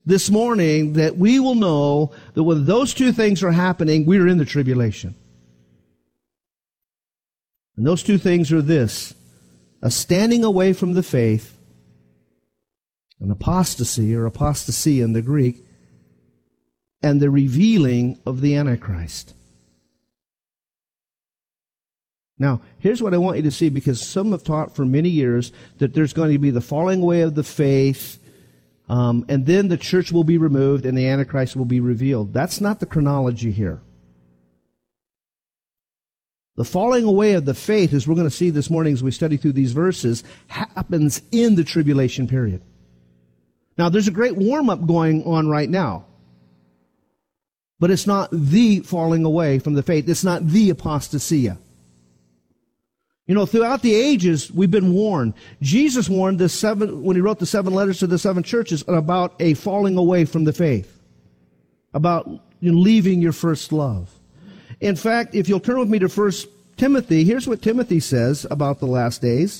this morning that we will know that when those two things are happening, we are in the tribulation. And those two things are this: a standing away from the faith, an apostasy or apostasia in the Greek, and the revealing of the Antichrist. Now, here's what I want you to see, because some have taught for many years that there's going to be the falling away of the faith, and then the church will be removed and the Antichrist will be revealed. That's not the chronology here. The falling away of the faith, as we're going to see this morning as we study through these verses, happens in the tribulation period. Now, there's a great warm-up going on right now. But it's not the falling away from the faith. It's not the apostasia. You know, throughout the ages, we've been warned. Jesus warned when he wrote the 7 letters to the 7 churches about a falling away from the faith, about leaving your first love. In fact, if you'll turn with me to 1 Timothy, here's what Timothy says about the last days.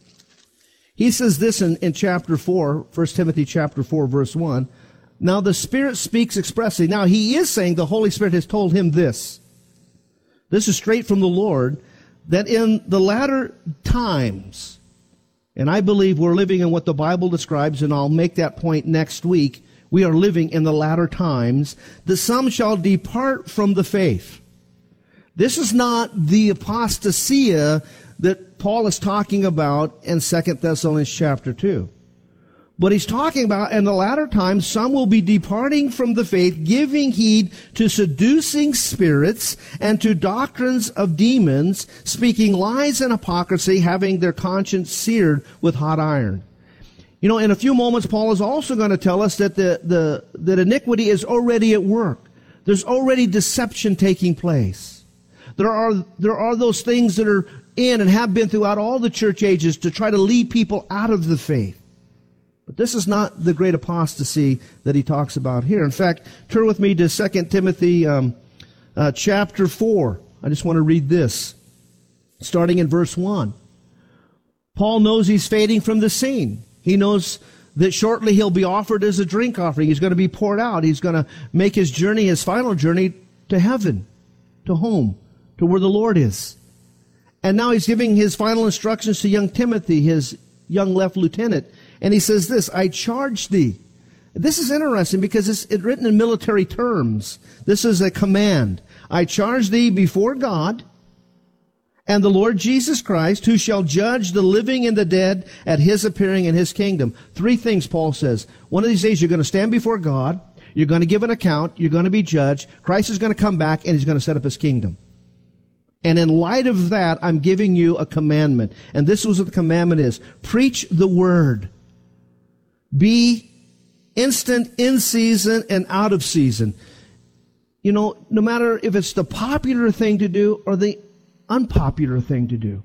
He says this in chapter 4, 1 Timothy chapter 4, verse 1. Now the Spirit speaks expressly. Now he is saying the Holy Spirit has told him this. This is straight from the Lord, that in the latter times, and I believe we're living in what the Bible describes, and I'll make that point next week, we are living in the latter times, that some shall depart from the faith. This is not the apostasia that Paul is talking about in 2 Thessalonians chapter 2. But he's talking about, in the latter times, some will be departing from the faith, giving heed to seducing spirits and to doctrines of demons, speaking lies and hypocrisy, having their conscience seared with hot iron. You know, in a few moments, Paul is also going to tell us that that iniquity is already at work. There's already deception taking place. There are those things that are in and have been throughout all the church ages to try to lead people out of the faith. But this is not the great apostasy that he talks about here. In fact, turn with me to 2 Timothy chapter 4. I just want to read this, starting in verse 1. Paul knows he's fading from the scene. He knows that shortly he'll be offered as a drink offering. He's going to be poured out. He's going to make his journey, his final journey, to heaven, to home, to where the Lord is. And now he's giving his final instructions to young Timothy, his young left lieutenant. And he says this: I charge thee. This is interesting because it's written in military terms. This is a command. I charge thee before God and the Lord Jesus Christ, who shall judge the living and the dead at his appearing in his kingdom. 3 things Paul says. One of these days you're going to stand before God. You're going to give an account. You're going to be judged. Christ is going to come back and he's going to set up his kingdom. And in light of that, I'm giving you a commandment. And this is what the commandment is. Preach the word. Be instant in season and out of season. You know, no matter if it's the popular thing to do or the unpopular thing to do.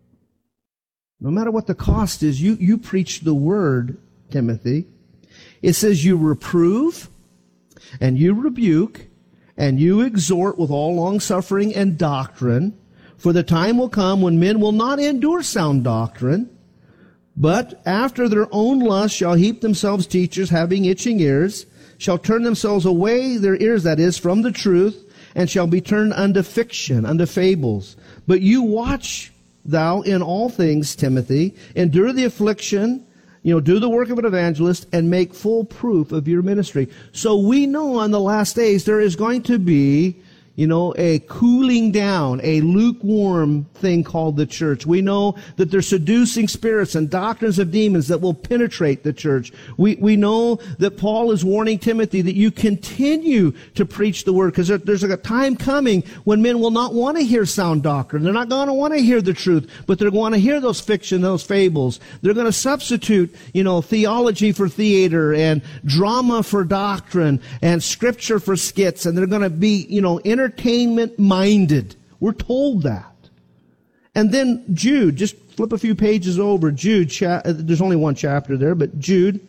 No matter what the cost is, you preach the word, Timothy. It says you reprove and you rebuke and you exhort with all long-suffering and doctrine, for the time will come when men will not endure sound doctrine, but after their own lust shall heap themselves teachers, having itching ears, shall turn themselves away, their ears that is, from the truth, and shall be turned unto fiction, unto fables. But you watch thou in all things, Timothy, endure the affliction, do the work of an evangelist, and make full proof of your ministry. So we know on the last days there is going to be, a cooling down, a lukewarm thing called the church. We know that there's seducing spirits and doctrines of demons that will penetrate the church. We know that Paul is warning Timothy that you continue to preach the word, because there's a time coming when men will not want to hear sound doctrine. They're not going to want to hear the truth, but they're going to hear those fiction, those fables. They're going to substitute, theology for theater and drama for doctrine and scripture for skits, and they're going to be, entertainment minded. We're told that. And then Jude, just flip a few pages over. Jude, there's only one chapter there, but Jude,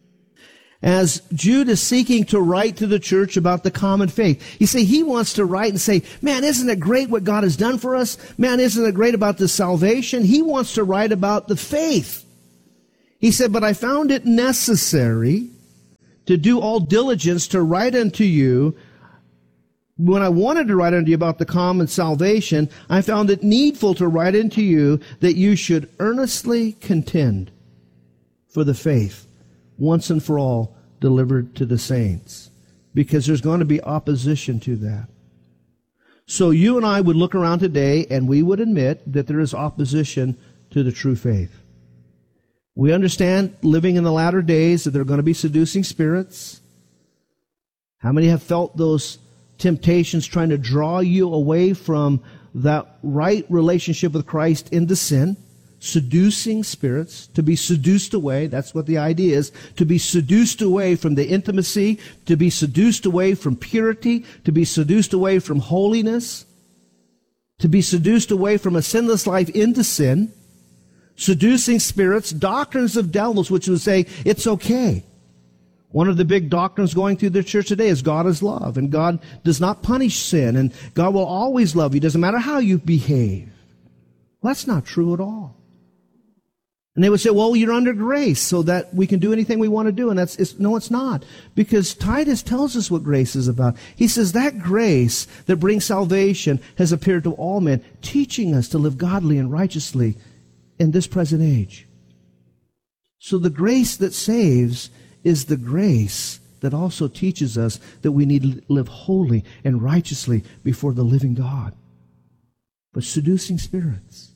as Jude is seeking to write to the church about the common faith. You see, he wants to write and say, man, isn't it great what God has done for us? Man, isn't it great about the salvation? He wants to write about the faith. He said, but I found it necessary to do all diligence to write unto you. When I wanted to write unto you about the common salvation, I found it needful to write unto you that you should earnestly contend for the faith once and for all delivered to the saints, because there's going to be opposition to that. So you and I would look around today and we would admit that there is opposition to the true faith. We understand living in the latter days that there are going to be seducing spirits. How many have felt those temptations trying to draw you away from that right relationship with Christ into sin? Seducing spirits, to be seduced away. That's what the idea is. To be seduced away from the intimacy, to be seduced away from purity, to be seduced away from holiness, to be seduced away from a sinless life into sin. Seducing spirits, doctrines of devils, which would say it's okay. One of the big doctrines going through the church today is God is love, and God does not punish sin, and God will always love you. Doesn't matter how you behave. Well, that's not true at all. And they would say, well, you're under grace so that we can do anything we want to do. And no, it's not. Because Titus tells us what grace is about. He says that grace that brings salvation has appeared to all men, teaching us to live godly and righteously in this present age. So the grace that saves is the grace that also teaches us that we need to live holy and righteously before the living God. But seducing spirits,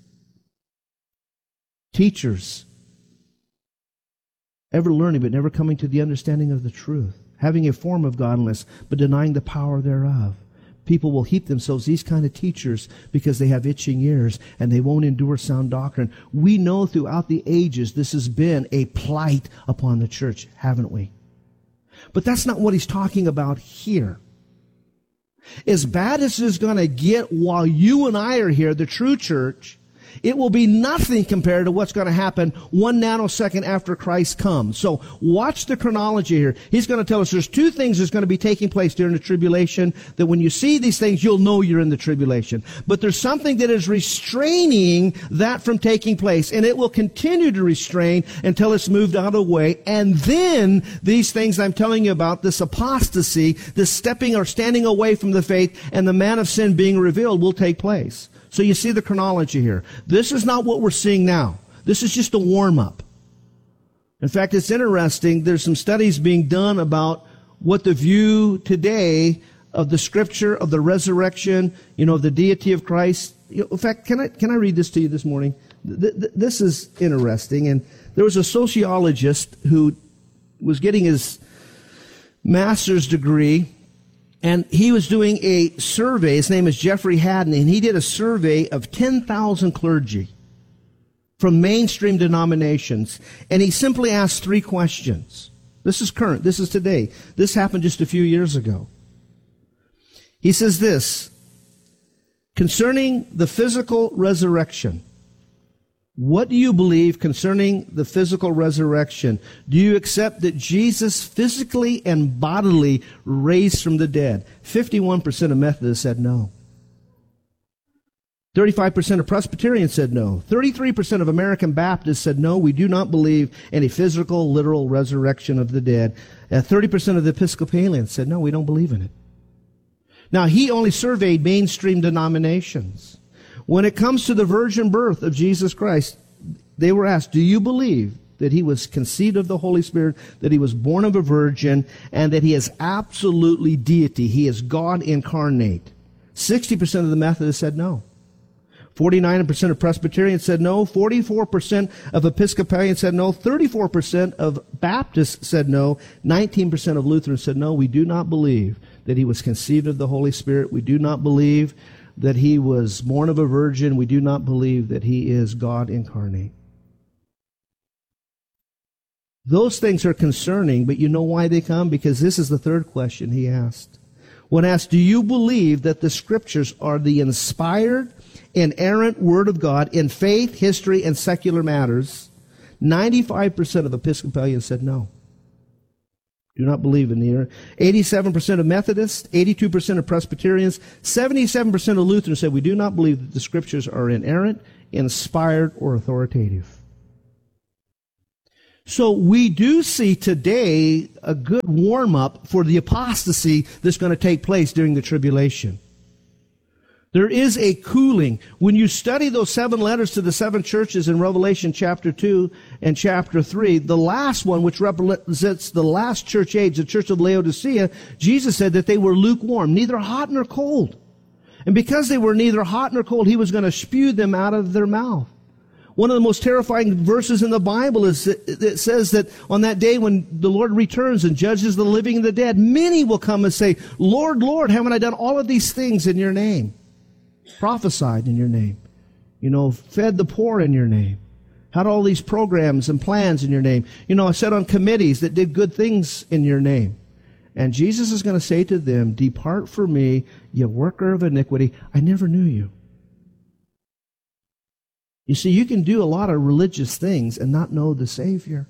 teachers, ever learning but never coming to the understanding of the truth, having a form of godliness but denying the power thereof. People will heap themselves these kind of teachers because they have itching ears and they won't endure sound doctrine. We know throughout the ages this has been a plight upon the church, haven't we? But that's not what he's talking about here. As bad as it's going to get while you and I are here, the true church, it will be nothing compared to what's going to happen 1 nanosecond after Christ comes. So watch the chronology here. He's going to tell us there's two things that's going to be taking place during the tribulation, that when you see these things, you'll know you're in the tribulation. But there's something that is restraining that from taking place, and it will continue to restrain until it's moved out of the way. And then these things I'm telling you about, this apostasy, this stepping or standing away from the faith, and the man of sin being revealed will take place. So you see the chronology here. This is not what we're seeing now. This is just a warm-up. In fact, it's interesting. There's some studies being done about what the view today of the Scripture, of the resurrection, of the deity of Christ. In fact, can I read this to you this morning? This is interesting. And there was a sociologist who was getting his master's degree, and he was doing a survey. His name is Jeffrey Haddon, and he did a survey of 10,000 clergy from mainstream denominations. And he simply asked 3 questions. This is current. This is today. This happened just a few years ago. He says this, concerning the physical resurrection, what do you believe concerning the physical resurrection? Do you accept that Jesus physically and bodily raised from the dead? 51% of Methodists said no. 35% of Presbyterians said no. 33% of American Baptists said no, we do not believe in a physical, literal resurrection of the dead. 30% of the Episcopalians said no, we don't believe in it. Now, he only surveyed mainstream denominations. When it comes to the virgin birth of Jesus Christ, they were asked, do you believe that he was conceived of the Holy Spirit, that he was born of a virgin, and that he is absolutely deity? He is God incarnate. 60% of the Methodists said no. 49% of Presbyterians said no. 44% of Episcopalians said no. 34% of Baptists said no. 19% of Lutherans said no, we do not believe that he was conceived of the Holy Spirit. We do not believe that he was born of a virgin. We do not believe that he is God incarnate. Those things are concerning, but you know why they come? Because this is the third question he asked. When asked, do you believe that the Scriptures are the inspired, inerrant Word of God in faith, history, and secular matters? 95% of Episcopalians said no. Do not believe in the error. 87% of Methodists, 82% of Presbyterians, 77% of Lutherans said we do not believe that the Scriptures are inerrant, inspired, or authoritative. So we do see today a good warm-up for the apostasy that's going to take place during the tribulation. There is a cooling. When you study those 7 letters to the 7 churches in Revelation chapter 2 and chapter 3, the last one, which represents the last church age, the church of Laodicea, Jesus said that they were lukewarm, neither hot nor cold. And because they were neither hot nor cold, he was going to spew them out of their mouth. One of the most terrifying verses in the Bible is it says that on that day when the Lord returns and judges the living and the dead, many will come and say, Lord, Lord, haven't I done all of these things in your name? Prophesied in your name, fed the poor in your name, had all these programs and plans in your name. I sat on committees that did good things in your name. And Jesus is going to say to them, depart from me, you worker of iniquity. I never knew you. You see, you can do a lot of religious things and not know the Savior.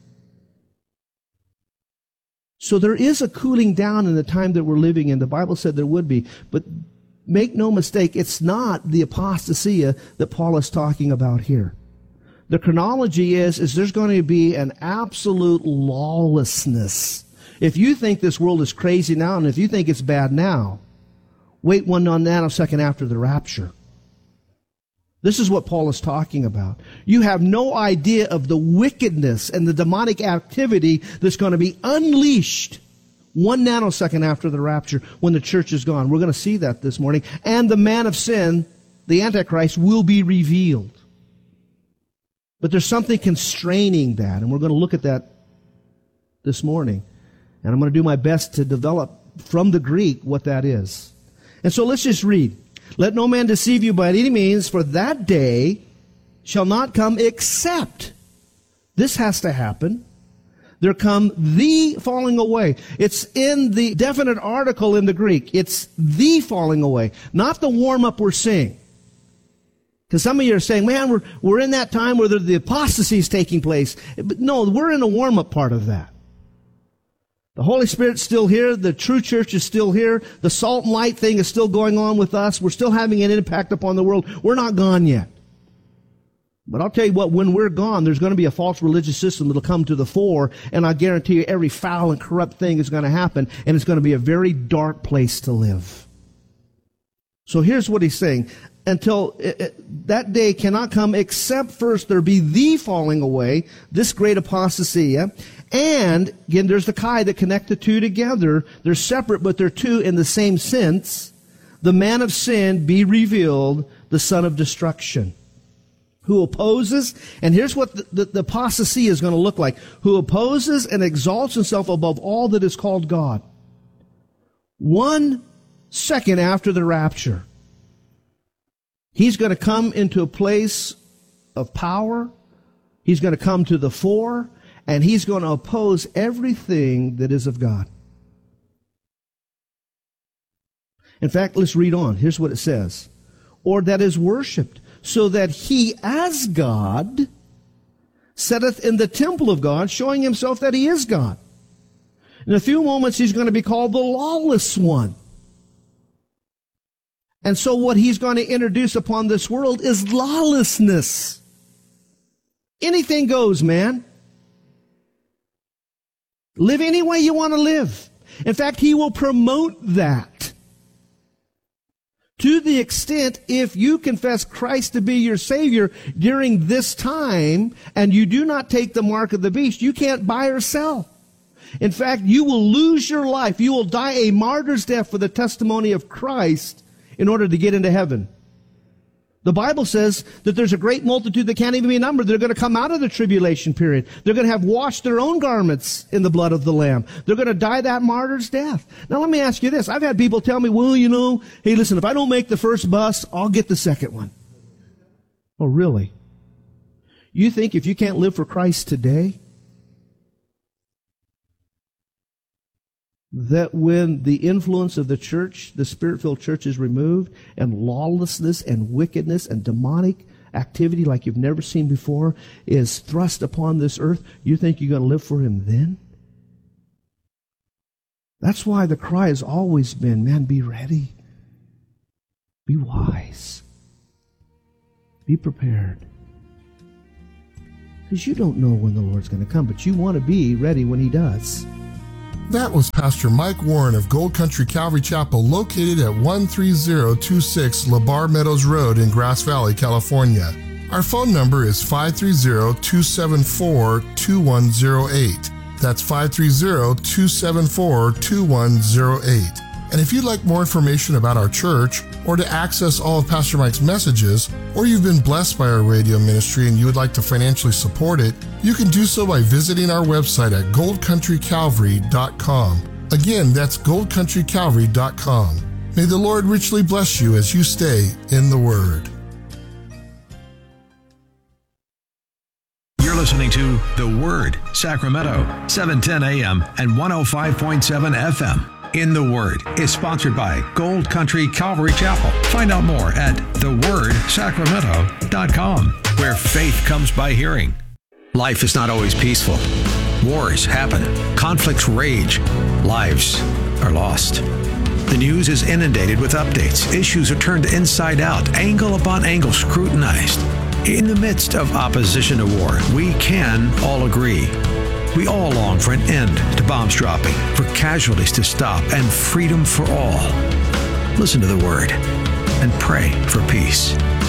So there is a cooling down in the time that we're living in. The Bible said there would be. But make no mistake, it's not the apostasia that Paul is talking about here. The chronology is there's going to be an absolute lawlessness. If you think this world is crazy now, and if you think it's bad now, wait 1 nanosecond after the rapture. This is what Paul is talking about. You have no idea of the wickedness and the demonic activity that's going to be unleashed 1 nanosecond after the rapture when the church is gone. We're going to see that this morning. And the man of sin, the Antichrist, will be revealed. But there's something constraining that, and we're going to look at that this morning. And I'm going to do my best to develop from the Greek what that is. And so let's just read. Let no man deceive you by any means, for that day shall not come except. This has to happen. There come the falling away. It's in the definite article in the Greek. It's the falling away, not the warm-up we're seeing. Because some of you are saying, man, we're in that time where the apostasy is taking place. But no, we're in the warm-up part of that. The Holy Spirit's still here. The true church is still here. The salt and light thing is still going on with us. We're still having an impact upon the world. We're not gone yet. But I'll tell you what, when we're gone, there's going to be a false religious system that'll come to the fore, and I guarantee you every foul and corrupt thing is going to happen, and it's going to be a very dark place to live. So here's what he's saying. Until that day cannot come except first there be the falling away, this great apostasy. And, again, there's the chi that connect the two together. They're separate, but they're two in the same sense. The man of sin be revealed, the son of destruction. Who opposes, and here's what the apostasy is going to look like. Who opposes and exalts himself above all that is called God. 1 second after the rapture, he's going to come into a place of power. He's going to come to the fore. And he's going to oppose everything that is of God. In fact, let's read on. Here's what it says. Or that is worshipped, so that he as God setteth in the temple of God, showing himself that he is God. In a few moments, he's going to be called the lawless one. And so what he's going to introduce upon this world is lawlessness. Anything goes, man. Live any way you want to live. In fact, he will promote that. To the extent, if you confess Christ to be your Savior during this time, and you do not take the mark of the beast, you can't buy or sell. In fact, you will lose your life. You will die a martyr's death for the testimony of Christ in order to get into heaven. The Bible says that there's a great multitude that can't even be numbered. They're going to come out of the tribulation period. They're going to have washed their own garments in the blood of the Lamb. They're going to die that martyr's death. Now let me ask you this. I've had people tell me, well, hey, listen, if I don't make the first bus, I'll get the second one. Oh, really? You think if you can't live for Christ today, that when the influence of the church, the Spirit-filled church, is removed, and lawlessness and wickedness and demonic activity like you've never seen before is thrust upon this earth, you think you're going to live for him then? That's why the cry has always been, man, be ready. Be wise. Be prepared. because you don't know when the Lord's going to come, but you want to be ready when He does. That was Pastor Mike Warren of Gold Country Calvary Chapel, located at 13026 LeBar Meadows Road in Grass Valley, California. Our phone number is 530-274-2108. That's 530-274-2108. And if you'd like more information about our church, or to access all of Pastor Mike's messages, or you've been blessed by our radio ministry and you would like to financially support it, you can do so by visiting our website at goldcountrycalvary.com. Again, that's goldcountrycalvary.com. May the Lord richly bless you as you stay in the Word. You're listening to The Word, Sacramento, 710 AM and 105.7 FM. In the Word is sponsored by Gold Country Calvary Chapel. Find out more at thewordsacramento.com, where faith comes by hearing. Life is not always peaceful. Wars happen. Conflicts rage. Lives are lost. The news is inundated with updates. Issues are turned inside out, angle upon angle scrutinized. In the midst of opposition to war, we can all agree. We all long for an end to bombs dropping, for casualties to stop, and freedom for all. Listen to the Word and pray for peace.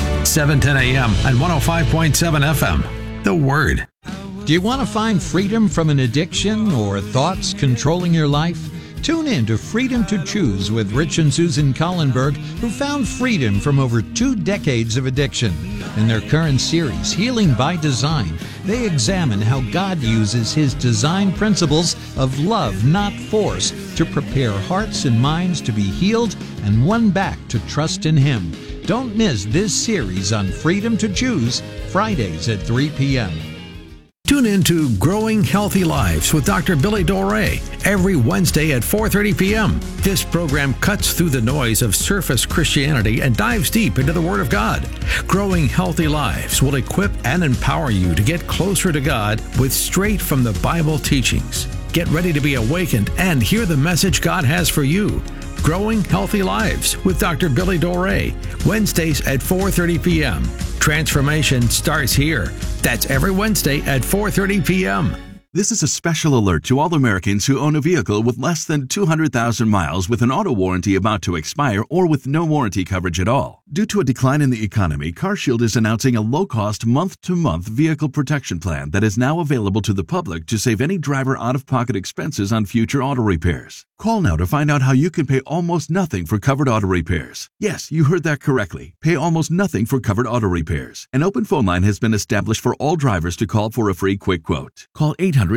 710 AM and 105.7 FM. The Word. Do you want to find freedom from an addiction or thoughts controlling your life? Tune in to Freedom to Choose with Rich and Susan Collenberg, who found freedom from over 2 decades of addiction. In their current series, Healing by Design, they examine how God uses His design principles of love, not force, to prepare hearts and minds to be healed and won back to trust in Him. Don't miss this series on Freedom to Choose, Fridays at 3 p.m. Tune in to Growing Healthy Lives with Dr. Billy Doré every Wednesday at 4:30 p.m. This program cuts through the noise of surface Christianity and dives deep into the Word of God. Growing Healthy Lives will equip and empower you to get closer to God with straight from the Bible teachings. Get ready to be awakened and hear the message God has for you. Growing Healthy Lives with Dr. Billy Doré, Wednesdays at 4:30 p.m. Transformation starts here. That's every Wednesday at 4:30 p.m. This is a special alert to all Americans who own a vehicle with less than 200,000 miles with an auto warranty about to expire or with no warranty coverage at all. Due to a decline in the economy, CarShield is announcing a low-cost month-to-month vehicle protection plan that is now available to the public to save any driver out-of-pocket expenses on future auto repairs. Call now to find out how you can pay almost nothing for covered auto repairs. Yes, you heard that correctly. Pay almost nothing for covered auto repairs. An open phone line has been established for all drivers to call for a free quick quote. Call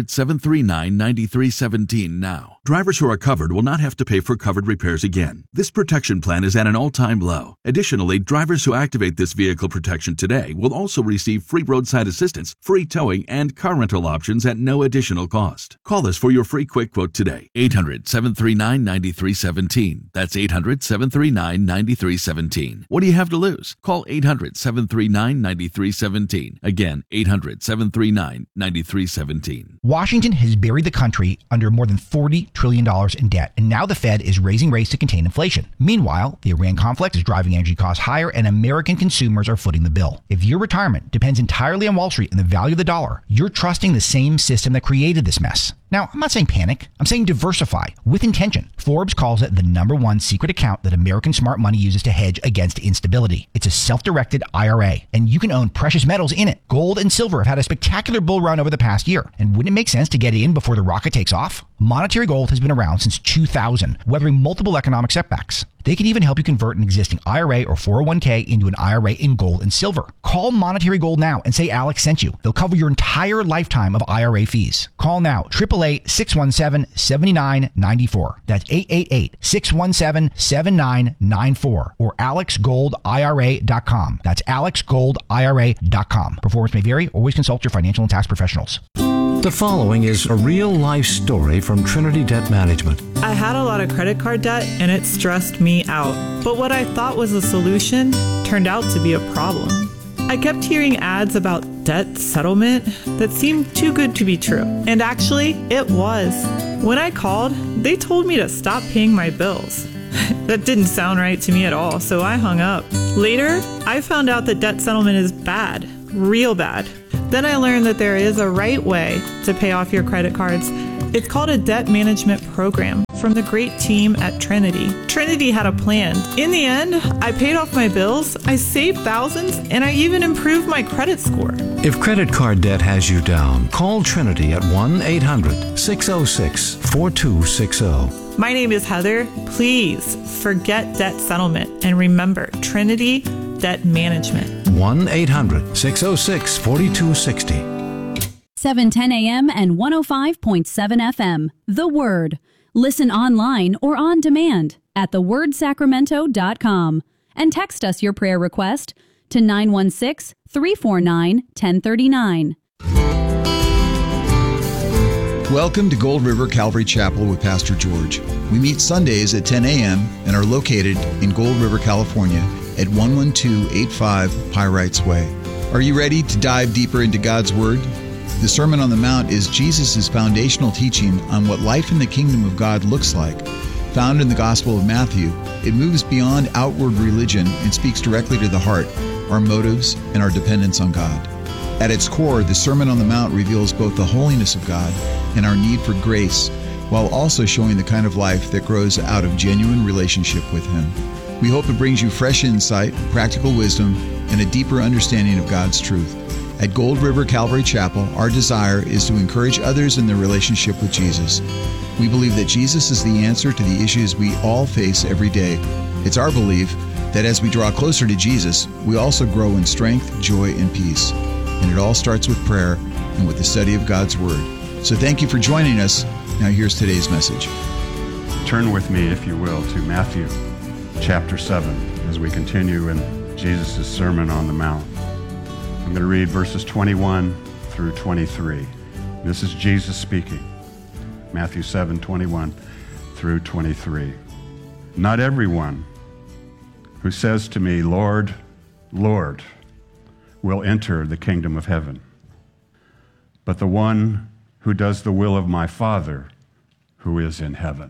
800-739-9317 now. Drivers who are covered will not have to pay for covered repairs again. This protection plan is at an all-time low. Additionally, drivers who activate this vehicle protection today will also receive free roadside assistance, free towing, and car rental options at no additional cost. Call us for your free quick quote today. 800-739-9317. That's 800-739-9317. What do you have to lose? Call 800-739-9317. Again, 800-739-9317. Washington has buried the country under more than $40 trillion in debt, and now the Fed is raising rates to contain inflation. Meanwhile, the Iran conflict is driving energy costs higher, and American consumers are footing the bill. If your retirement depends entirely on Wall Street and the value of the dollar, you're trusting the same system that created this mess. Now, I'm not saying panic. I'm saying diversify with intention. Forbes calls it the #1 secret account that American smart money uses to hedge against instability. It's a self-directed IRA, and you can own precious metals in it. Gold and silver have had a spectacular bull run over the past year, and wouldn't it make sense to get in before the rocket takes off? Monetary Gold has been around since 2000, weathering multiple economic setbacks. They can even help you convert an existing IRA or 401k into an IRA in gold and silver. Call Monetary Gold now and say Alex sent you. They'll cover your entire lifetime of IRA fees. Call now, 888-617-7994. That's 888-617-7994 or alexgoldira.com. That's alexgoldira.com. Performance may vary. Always consult your financial and tax professionals. The following is a real-life story from Trinity Debt Management. I had a lot of credit card debt and it stressed me out. But what I thought was a solution turned out to be a problem. I kept hearing ads about debt settlement that seemed too good to be true. And actually, it was. When I called, they told me to stop paying my bills. That didn't sound right to me at all, so I hung up. Later, I found out that debt settlement is bad. Real bad. Then I learned that there is a right way to pay off your credit cards. It's called a debt management program from the great team at Trinity. Trinity had a plan. In the end, I paid off my bills, I saved thousands, and I even improved my credit score. If credit card debt has you down, call Trinity at 1-800-606-4260. My name is Heather. Please forget debt settlement and remember Trinity Debt Management. 1-800-606-4260. 710 a.m. and 105.7 FM. The Word. Listen online or on demand at thewordsacramento.com and text us your prayer request to 916-349-1039. Welcome to Gold River Calvary Chapel with Pastor George. We meet Sundays at 10 a.m. and are located in Gold River, California at 11285 Pyrites Way. Are you ready to dive deeper into God's Word? The Sermon on the Mount is Jesus' foundational teaching on what life in the kingdom of God looks like. Found in the Gospel of Matthew, it moves beyond outward religion and speaks directly to the heart, our motives, and our dependence on God. At its core, the Sermon on the Mount reveals both the holiness of God and our need for grace, while also showing the kind of life that grows out of genuine relationship with Him. We hope it brings you fresh insight, practical wisdom, and a deeper understanding of God's truth. At Gold River Calvary Chapel, our desire is to encourage others in their relationship with Jesus. We believe that Jesus is the answer to the issues we all face every day. It's our belief that as we draw closer to Jesus, we also grow in strength, joy, and peace. And it all starts with prayer and with the study of God's Word. So thank you for joining us. Now here's today's message. Turn with me, if you will, to Matthew chapter 7 as we continue in Jesus' Sermon on the Mount. I'm going to read verses 21 through 23. This is Jesus speaking. Matthew 7, 21 through 23. Not everyone who says to me, Lord, Lord, will enter the kingdom of heaven, but the one who does the will of my Father who is in heaven.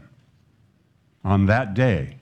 On that day,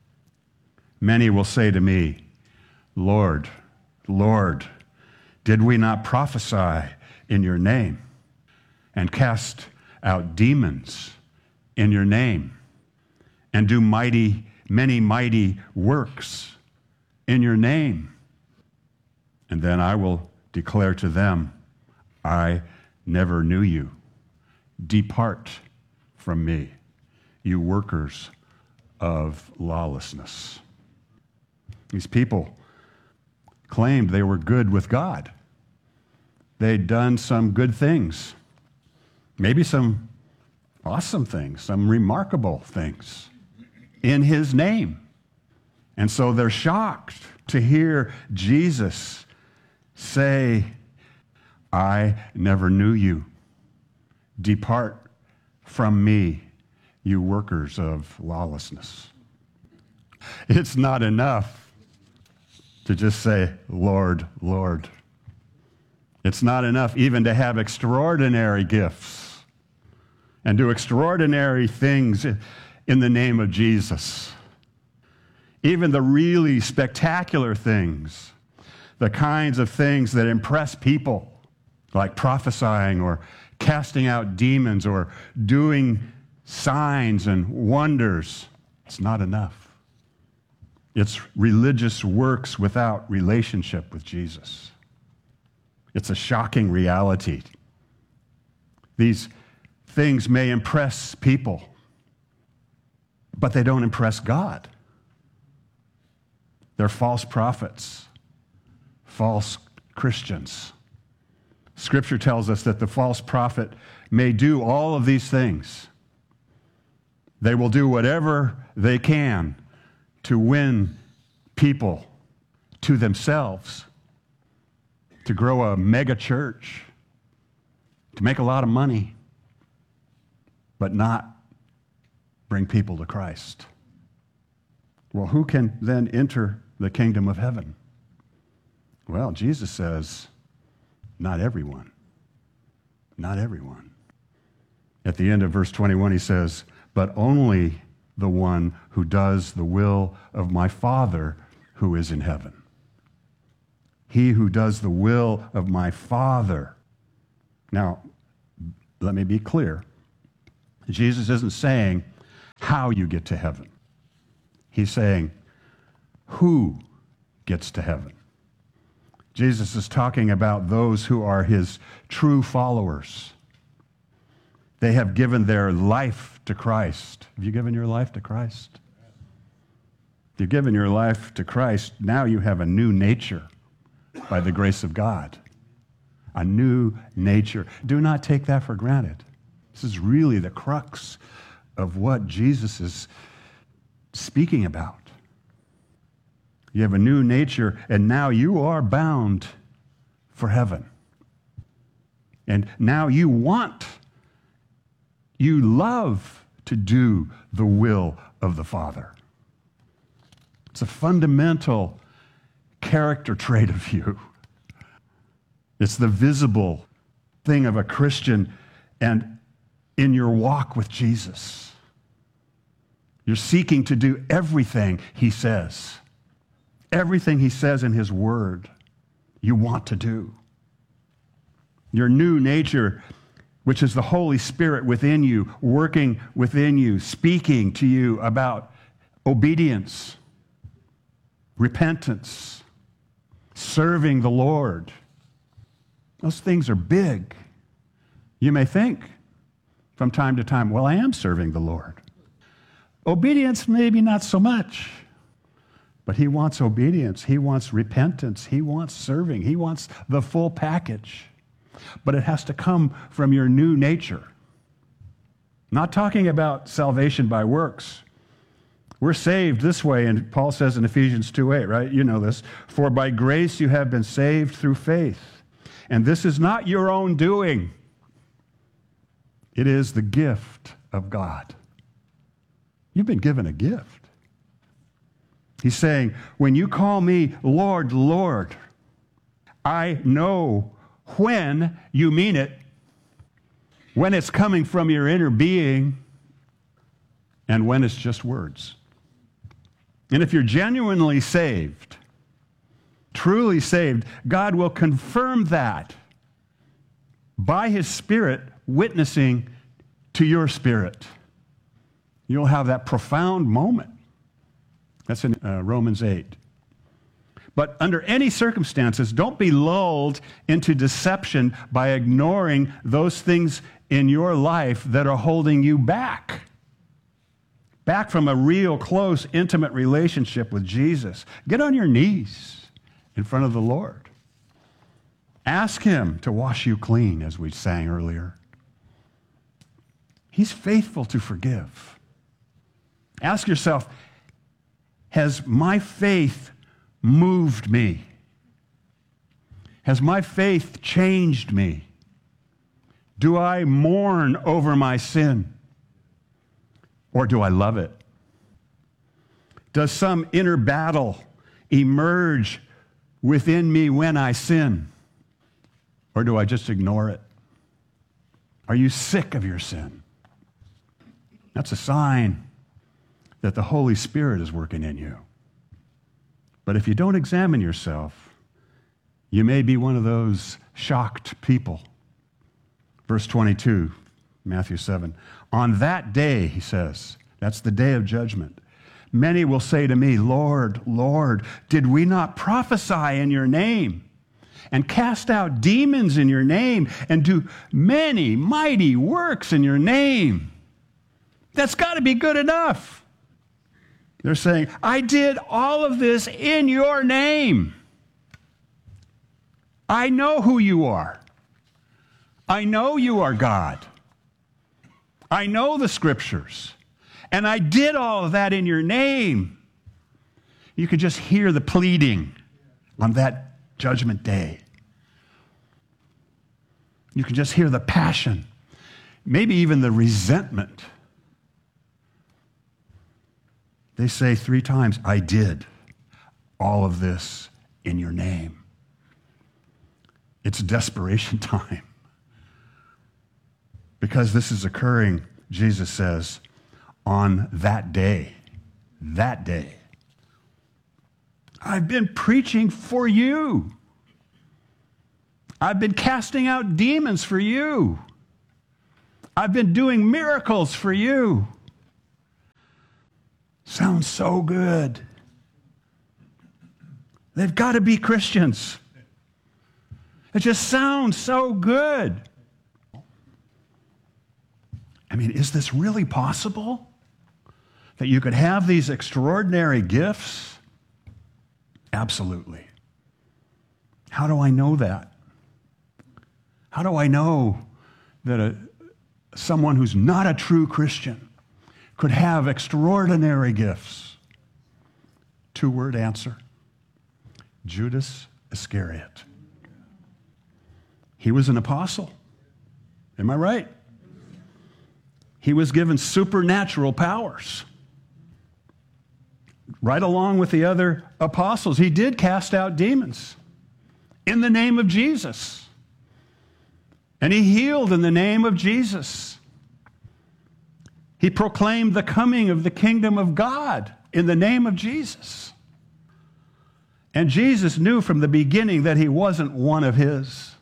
many will say to me, Lord, Lord, did we not prophesy in your name and cast out demons in your name and do many mighty works in your name? And then I will declare to them, I never knew you. Depart from me, you workers of lawlessness. These people claimed they were good with God. They'd done some good things, maybe some awesome things, some remarkable things in His name. And so they're shocked to hear Jesus say, I never knew you. Depart from me, you workers of lawlessness. It's not enough to just say, Lord, Lord. It's not enough even to have extraordinary gifts and do extraordinary things in the name of Jesus. Even the really spectacular things, the kinds of things that impress people, like prophesying or casting out demons or doing signs and wonders, it's not enough. It's religious works without relationship with Jesus. It's a shocking reality. These things may impress people, but they don't impress God. They're false prophets, false Christians. Scripture tells us that the false prophet may do all of these things. They will do whatever they can to win people to themselves, to grow a mega church, to make a lot of money, but not bring people to Christ. Well, who can then enter the kingdom of heaven? Well, Jesus says, not everyone. Not everyone. At the end of verse 21, he says, but only the one who does the will of my Father who is in heaven. he who does the will of my Father. Now, let me be clear. Jesus isn't saying how you get to heaven. He's saying who gets to heaven. Jesus is talking about those who are his true followers. They have given their life to Christ. Have you given your life to Christ? If you've given your life to Christ, now you have a new nature by the grace of God. A new nature. Do not take that for granted. This is really the crux of what Jesus is speaking about. You have a new nature, and now you are bound for heaven. And now you love to do the will of the Father. It's a fundamental character trait of you. It's the visible thing of a Christian and in your walk with Jesus. You're seeking to do everything he says. Everything he says in his word, you want to do. Your new nature, which is the Holy Spirit within you, working within you, speaking to you about obedience, repentance, serving the Lord. Those things are big. You may think from time to time, well, I am serving the Lord. Obedience, maybe not so much. But he wants obedience. He wants repentance. He wants serving. He wants the full package. But it has to come from your new nature. Not talking about salvation by works. We're saved this way, and Paul says in Ephesians 2:8, right? You know this. For by grace you have been saved through faith. And this is not your own doing. It is the gift of God. You've been given a gift. He's saying, when you call me Lord, Lord, I know when you mean it, when it's coming from your inner being, and when it's just words. And if you're genuinely saved, truly saved, God will confirm that by his Spirit witnessing to your spirit. You'll have that profound moment. That's in Romans 8. But under any circumstances, don't be lulled into deception by ignoring those things in your life that are holding you back from a real, close, intimate relationship with Jesus. Get on your knees in front of the Lord. Ask him to wash you clean, as we sang earlier. He's faithful to forgive. Ask yourself, has my faith moved me? Has my faith changed me? Do I mourn over my sin? Or do I love it? Does some inner battle emerge within me when I sin? Or do I just ignore it? Are you sick of your sin? That's a sign that the Holy Spirit is working in you. But if you don't examine yourself, you may be one of those shocked people. Verse 22, Matthew 7. On that day, he says, that's the day of judgment, many will say to me, Lord, Lord, did we not prophesy in your name and cast out demons in your name and do many mighty works in your name? That's got to be good enough. They're saying, I did all of this in your name. I know who you are. I know you are God. I know the scriptures. And I did all of that in your name. You could just hear the pleading on that judgment day. You can just hear the passion, maybe even the resentment. They say 3 times, I did all of this in your name. It's desperation time. Because this is occurring, Jesus says, on that day. That day. I've been preaching for you. I've been casting out demons for you. I've been doing miracles for you. Sounds so good. They've got to be Christians. It just sounds so good. I mean, is this really possible? That you could have these extraordinary gifts? Absolutely. How do I know that? How do I know that someone who's not a true Christian could have extraordinary gifts? Two-word answer. Judas Iscariot. He was an apostle. Am I right? He was given supernatural powers. Right along with the other apostles, he did cast out demons in the name of Jesus. And he healed in the name of Jesus. He proclaimed the coming of the kingdom of God in the name of Jesus. And Jesus knew from the beginning that he wasn't one of his.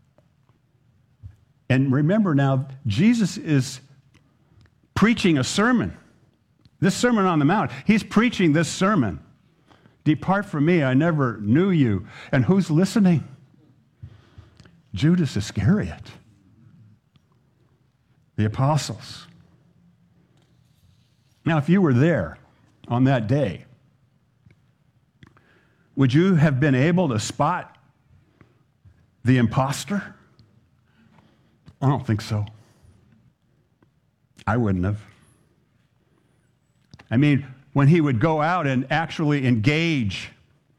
And remember now, Jesus is preaching a sermon. This Sermon on the Mount, he's preaching this sermon. Depart from me, I never knew you. And who's listening? Judas Iscariot. The apostles. Now, if you were there on that day, would you have been able to spot the imposter? I don't think so. I wouldn't have. I mean, when he would go out and actually engage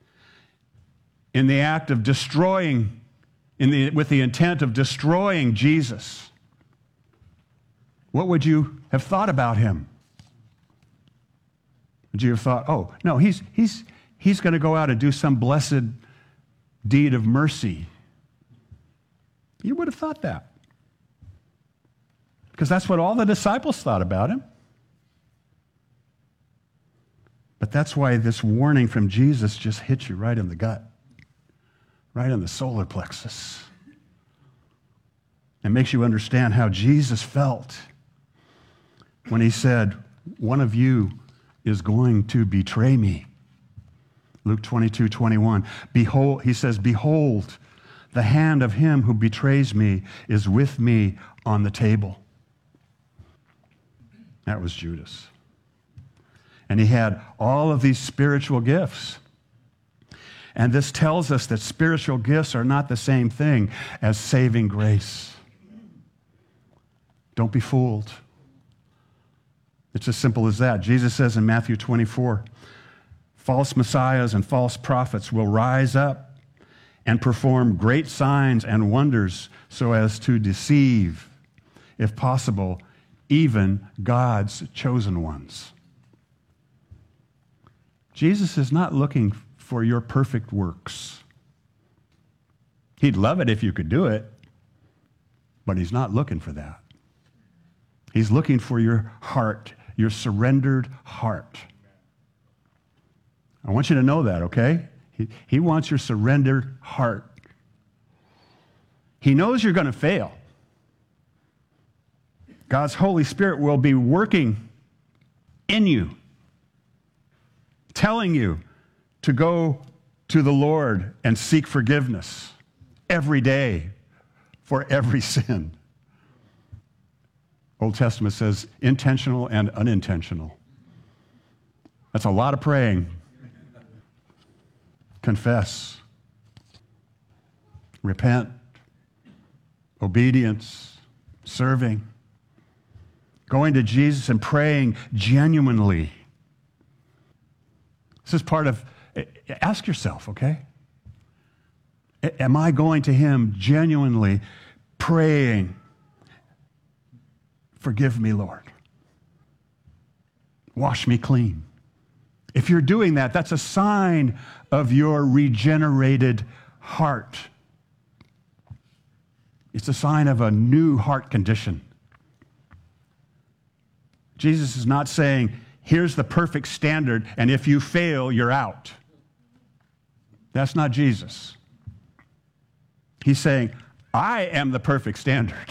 in the act of destroying, with the intent of destroying Jesus, what would you have thought about him? Would you have thought, oh, no, he's going to go out and do some blessed deed of mercy? You would have thought that. Because that's what all the disciples thought about him. But that's why this warning from Jesus just hits you right in the gut, right in the solar plexus. It makes you understand how Jesus felt when he said, one of you is going to betray me. Luke 22:21. Behold, he says, behold, the hand of him who betrays me is with me on the table. That was Judas. And he had all of these spiritual gifts. And this tells us that spiritual gifts are not the same thing as saving grace. Don't be fooled. It's as simple as that. Jesus says in Matthew 24, false messiahs and false prophets will rise up and perform great signs and wonders so as to deceive, if possible, even God's chosen ones. Jesus is not looking for your perfect works. He'd love it if you could do it, but he's not looking for that. He's looking for your heart, your surrendered heart. I want you to know that, okay? He wants your surrendered heart. He knows you're going to fail. God's Holy Spirit will be working in you, telling you to go to the Lord and seek forgiveness every day for every sin. Old Testament says intentional and unintentional. That's a lot of praying. Confess. Repent. Obedience. Serving. Going to Jesus and praying genuinely. This is part of, ask yourself, okay? Am I going to him genuinely praying, forgive me, Lord. Wash me clean. If you're doing that, that's a sign of your regenerated heart. It's a sign of a new heart condition. Jesus is not saying, here's the perfect standard, and if you fail, you're out. That's not Jesus. He's saying, I am the perfect standard.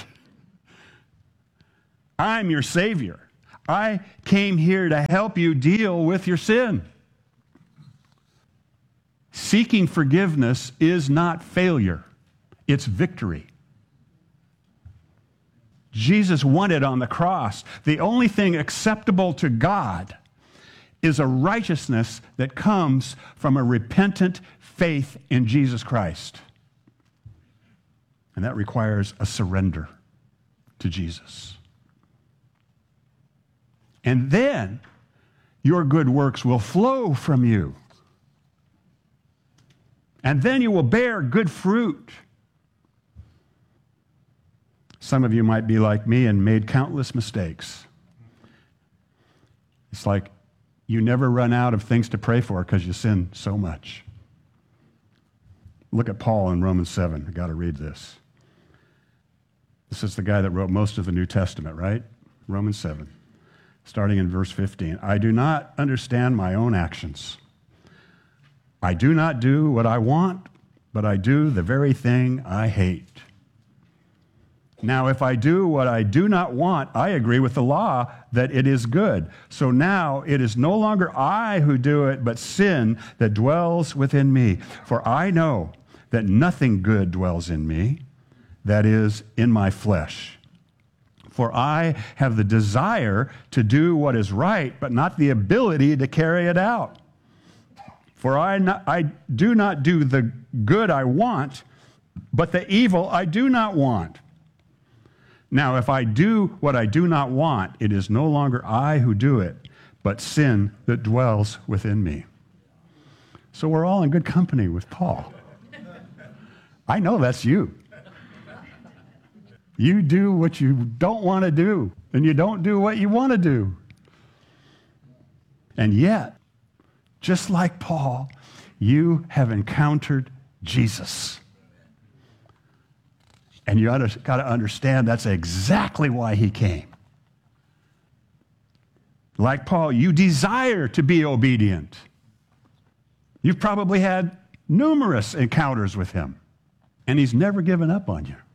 I'm your Savior. I came here to help you deal with your sin. Seeking forgiveness is not failure. It's victory. Jesus won it on the cross. The only thing acceptable to God is a righteousness that comes from a repentant faith in Jesus Christ. And that requires a surrender to Jesus. And then your good works will flow from you. And then you will bear good fruit. Some of you might be like me and made countless mistakes. It's like you never run out of things to pray for because you sin so much. Look at Paul in Romans 7. I've got to read this. This is the guy that wrote most of the New Testament, right? Romans 7, starting in verse 15. I do not understand my own actions. I do not do what I want, but I do the very thing I hate. Now, if I do what I do not want, I agree with the law that it is good. So now it is no longer I who do it, but sin that dwells within me. For I know that nothing good dwells in me, that is, in my flesh. For I have the desire to do what is right, but not the ability to carry it out. For I do not do the good I want, but the evil I do not want. Now, if I do what I do not want, it is no longer I who do it, but sin that dwells within me. So we're all in good company with Paul. I know that's you. You do what you don't want to do, and you don't do what you want to do. And yet, just like Paul, you have encountered Jesus. And you got to understand that's exactly why he came. Like Paul, you desire to be obedient. You've probably had numerous encounters with him, and he's never given up on you.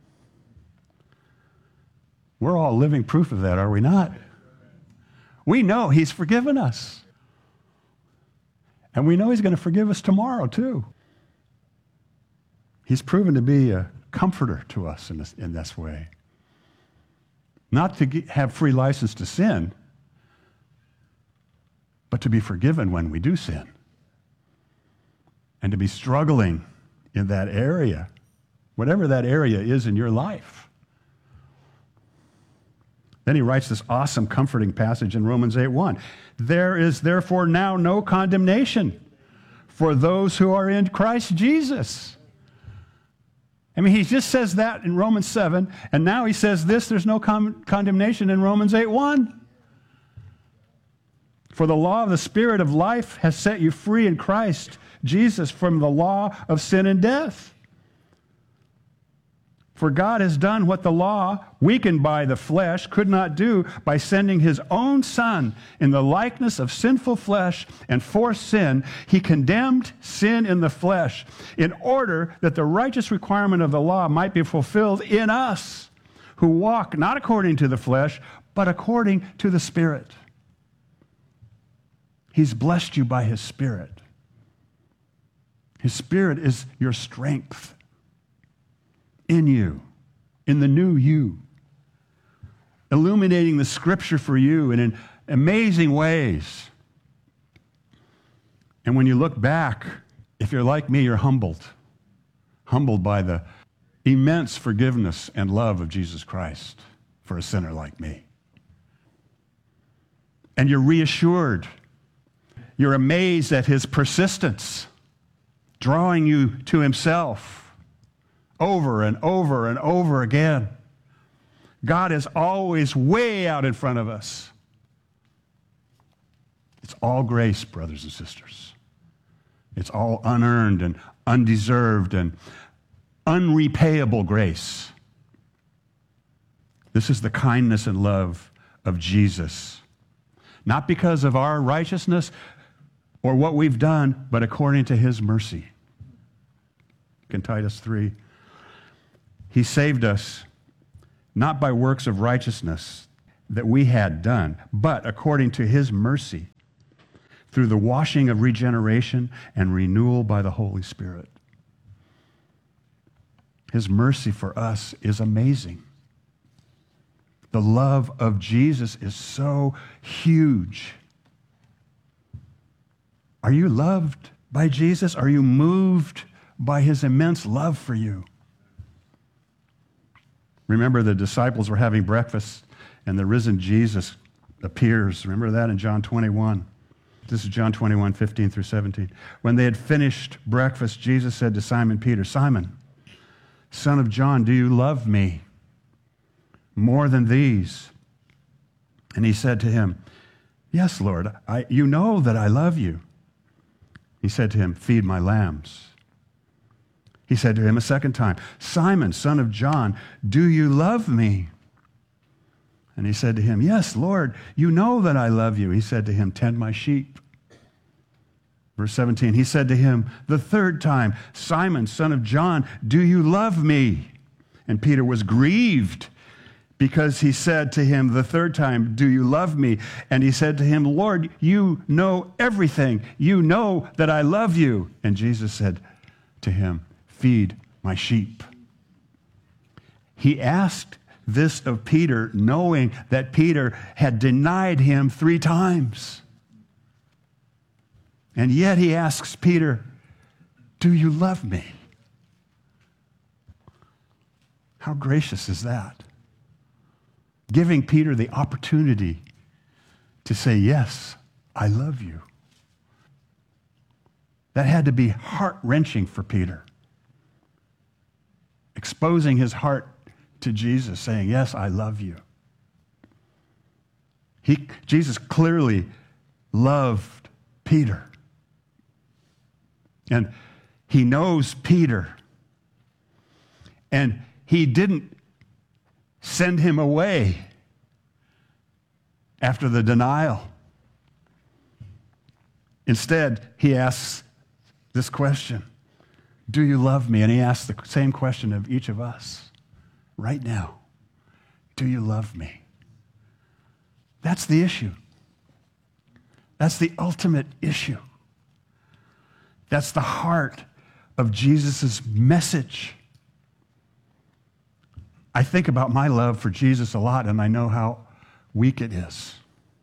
We're all living proof of that, are we not? We know he's forgiven us. And we know he's going to forgive us tomorrow, too. He's proven to be a comforter to us in this way. Not to have free license to sin, but to be forgiven when we do sin. And to be struggling in that area, whatever that area is in your life. Then he writes this awesome, comforting passage in Romans 8:1. There is therefore now no condemnation for those who are in Christ Jesus. I mean, he just says that in Romans 7, and now he says this, there's no condemnation in Romans 8:1. For the law of the Spirit of life has set you free in Christ Jesus from the law of sin and death. For God has done what the law, weakened by the flesh, could not do by sending his own Son in the likeness of sinful flesh, and for sin, he condemned sin in the flesh in order that the righteous requirement of the law might be fulfilled in us who walk not according to the flesh, but according to the Spirit. He's blessed you by his Spirit. His Spirit is your strength. In you, in the new you, illuminating the Scripture for you in amazing ways. And when you look back, if you're like me, you're humbled by the immense forgiveness and love of Jesus Christ for a sinner like me. And you're reassured. You're amazed at his persistence, drawing you to himself. Over and over and over again. God is always way out in front of us. It's all grace, brothers and sisters. It's all unearned and undeserved and unrepayable grace. This is the kindness and love of Jesus. Not because of our righteousness or what we've done, but according to his mercy. In Titus 3, He saved us not by works of righteousness that we had done, but according to his mercy, through the washing of regeneration and renewal by the Holy Spirit. His mercy for us is amazing. The love of Jesus is so huge. Are you loved by Jesus? Are you moved by his immense love for you? Remember, the disciples were having breakfast, and the risen Jesus appears. Remember that in John 21. This is John 21, 15 through 17. When they had finished breakfast, Jesus said to Simon Peter, "Simon, son of John, do you love me more than these?" And he said to him, "Yes, Lord, you know that I love you." He said to him, "Feed my lambs." He said to him a second time, "Simon, son of John, do you love me?" And he said to him, "Yes, Lord, you know that I love you." He said to him, "Tend my sheep." Verse 17, he said to him the third time, "Simon, son of John, do you love me?" And Peter was grieved because he said to him the third time, "Do you love me?" And he said to him, "Lord, you know everything. You know that I love you." And Jesus said to him, "Feed my sheep." He asked this of Peter, knowing that Peter had denied him 3 times. And yet he asks Peter, "Do you love me?" How gracious is that? Giving Peter the opportunity to say, "Yes, I love you." That had to be heart-wrenching for Peter. Exposing his heart to Jesus, saying, "Yes, I love you." Jesus clearly loved Peter. And he knows Peter. And he didn't send him away after the denial. Instead, he asks this question, "Do you love me?" And he asks the same question of each of us right now. Do you love me? That's the issue. That's the ultimate issue. That's the heart of Jesus' message. I think about my love for Jesus a lot, and I know how weak it is.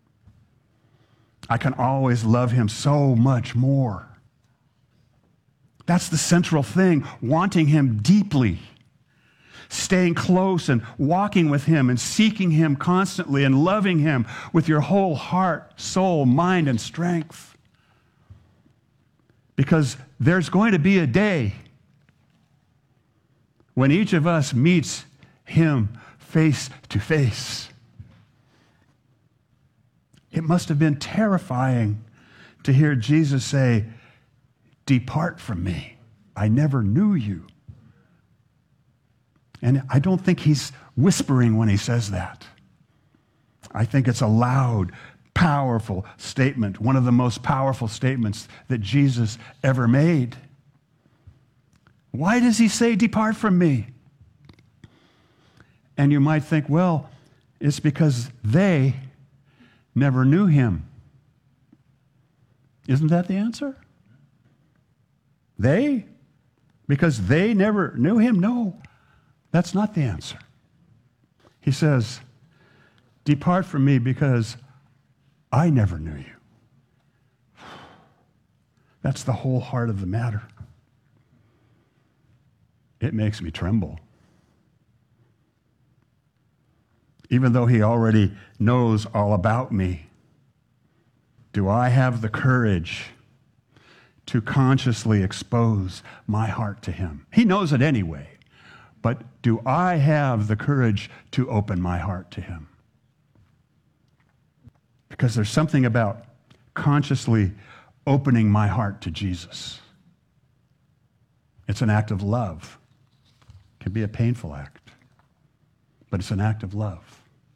I can always love him so much more. That's the central thing, wanting him deeply, staying close and walking with him and seeking him constantly and loving him with your whole heart, soul, mind, and strength. Because there's going to be a day when each of us meets him face to face. It must have been terrifying to hear Jesus say, "Depart from me. I never knew you." And I don't think he's whispering when he says that. I think it's a loud, powerful statement, one of the most powerful statements that Jesus ever made. Why does he say, "Depart from me"? And you might think, well, it's because they never knew him. Isn't that the answer? They? Because they never knew him? No, that's not the answer. He says, "Depart from me because I never knew you." That's the whole heart of the matter. It makes me tremble. Even though he already knows all about me, do I have the courage to consciously expose my heart to him? He knows it anyway, but do I have the courage to open my heart to him? Because there's something about consciously opening my heart to Jesus. It's an act of love. It can be a painful act, but it's an act of love.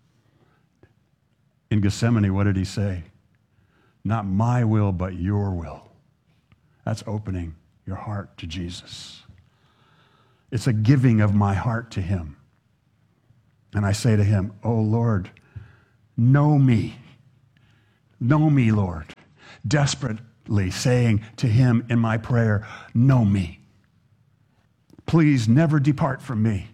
In Gethsemane, what did he say? "Not my will, but your will." That's opening your heart to Jesus. It's a giving of my heart to him. And I say to him, oh Lord, know me. Know me, Lord. Desperately saying to him in my prayer, know me. Please never depart from me.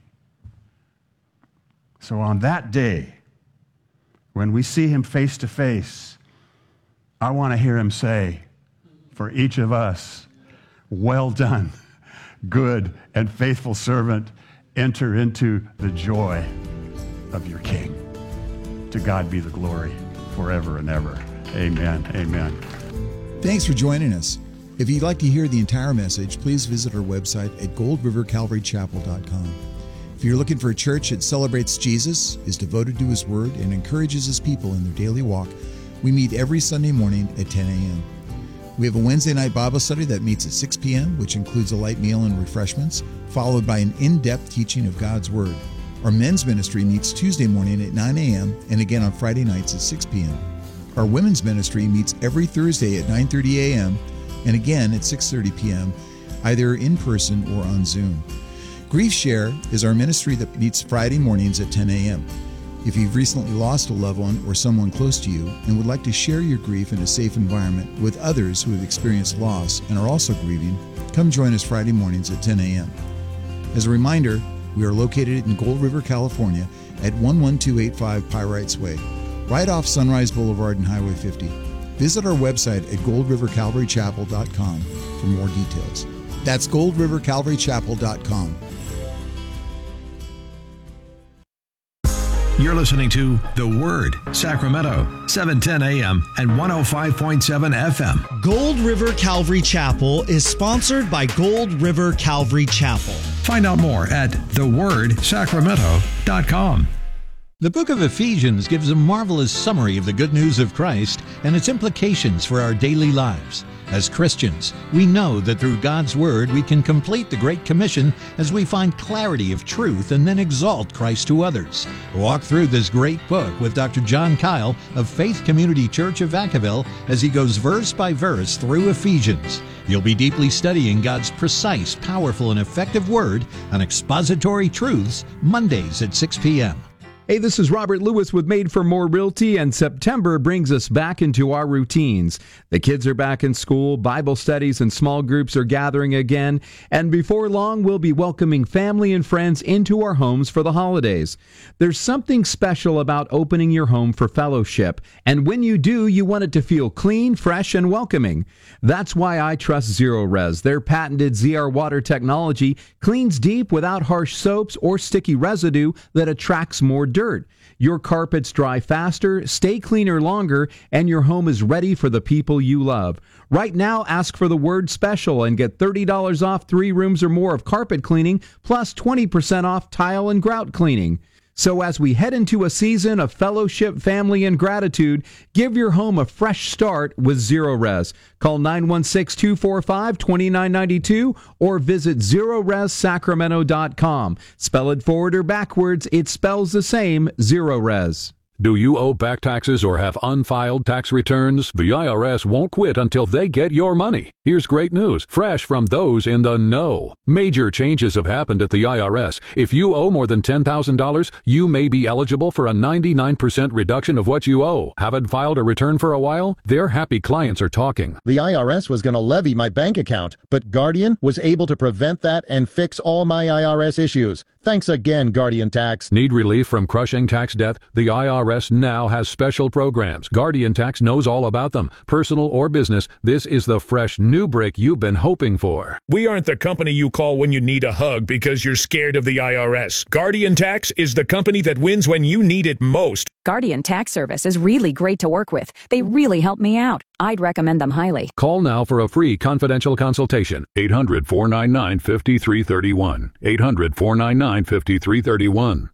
So on that day, when we see him face to face, I want to hear him say, for each of us, well done, good and faithful servant, enter into the joy of your King. To God be the glory forever and ever. Amen. Amen. Thanks for joining us. If you'd like to hear the entire message, please visit our website at goldrivercalvarychapel.com. If you're looking for a church that celebrates Jesus, is devoted to his word, and encourages his people in their daily walk, we meet every Sunday morning at 10 a.m. We have a Wednesday night Bible study that meets at 6 p.m., which includes a light meal and refreshments, followed by an in-depth teaching of God's word. Our men's ministry meets Tuesday morning at 9 a.m. and again on Friday nights at 6 p.m. Our women's ministry meets every Thursday at 9:30 a.m. and again at 6:30 p.m., either in person or on Zoom. Grief Share is our ministry that meets Friday mornings at 10 a.m. If you've recently lost a loved one or someone close to you and would like to share your grief in a safe environment with others who have experienced loss and are also grieving, come join us Friday mornings at 10 a.m. As a reminder, we are located in Gold River, California at 11285 Pirates Way, right off Sunrise Boulevard and Highway 50. Visit our website at goldrivercalvarychapel.com for more details. That's goldrivercalvarychapel.com. You're listening to The Word, Sacramento, 710 AM and 105.7 FM. Gold River Calvary Chapel is sponsored by Gold River Calvary Chapel. Find out more at thewordsacramento.com. The book of Ephesians gives a marvelous summary of the good news of Christ and its implications for our daily lives. As Christians, we know that through God's Word we can complete the Great Commission as we find clarity of truth and then exalt Christ to others. Walk through this great book with Dr. John Kyle of Faith Community Church of Vacaville as he goes verse by verse through Ephesians. You'll be deeply studying God's precise, powerful, and effective Word on Expository Truths, Mondays at 6 p.m. Hey, this is Robert Lewis with Made for More Realty, and September brings us back into our routines. The kids are back in school, Bible studies and small groups are gathering again, and before long we'll be welcoming family and friends into our homes for the holidays. There's something special about opening your home for fellowship, and when you do, you want it to feel clean, fresh, and welcoming. That's why I trust Zero-Res. Their patented ZR water technology cleans deep without harsh soaps or sticky residue that attracts more dirt. Your carpets dry faster, stay cleaner longer, and your home is ready for the people you love. Right now, ask for the word special and get $30 off 3 rooms or more of carpet cleaning, plus 20% off tile and grout cleaning. So as we head into a season of fellowship, family, and gratitude, give your home a fresh start with Zero-Res. Call 916-245-2992 or visit ZeroResSacramento.com. Spell it forward or backwards, it spells the same, Zero-Res. Do you owe back taxes or have unfiled tax returns? The IRS won't quit until they get your money. Here's great news, fresh from those in the know. Major changes have happened at the IRS. If you owe more than $10,000, you may be eligible for a 99% reduction of what you owe. Haven't filed a return for a while? Their happy clients are talking. The IRS was going to levy my bank account, but Guardian was able to prevent that and fix all my IRS issues. Thanks again, Guardian Tax. Need relief from crushing tax debt? The IRS now has special programs. Guardian Tax knows all about them. Personal or business, this is the fresh new break you've been hoping for. We aren't the company you call when you need a hug because you're scared of the IRS. Guardian Tax is the company that wins when you need it most. Guardian Tax Service is really great to work with. They really help me out. I'd recommend them highly. Call now for a free confidential consultation. 800-499-5331. 800-499-5331.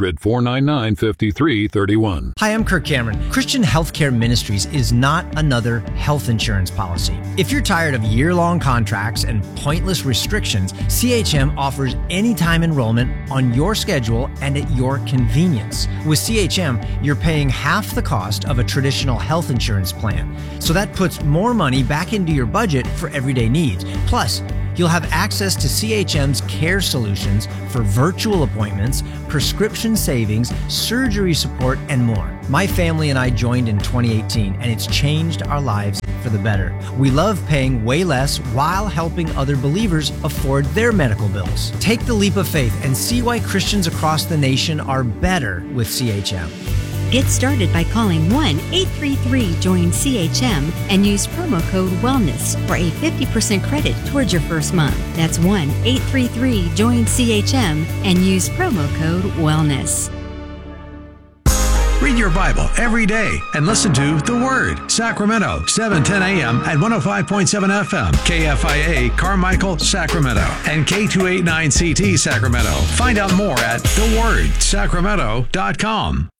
800-499-5331. Hi, I'm Kirk Cameron. Christian Healthcare Ministries is not another health insurance policy. If you're tired of year-long contracts and pointless restrictions, CHM offers anytime enrollment on your schedule and at your convenience. With CHM, you're paying half the cost of a traditional health insurance plan. So that puts more money back into your budget for everyday needs. Plus, You'll have access to CHM's care solutions for virtual appointments, prescription savings, surgery support, and more. My family and I joined in 2018, and it's changed our lives for the better. We love paying way less while helping other believers afford their medical bills. Take the leap of faith and see why Christians across the nation are better with CHM. Get started by calling 1-833-JOIN-CHM and use promo code WELLNESS for a 50% credit towards your first month. That's 1-833-JOIN-CHM and use promo code WELLNESS. Read your Bible every day and listen to The Word, Sacramento, 7:10 a.m. at 105.7 FM, KFIA Carmichael, Sacramento, and K289CT Sacramento. Find out more at thewordsacramento.com.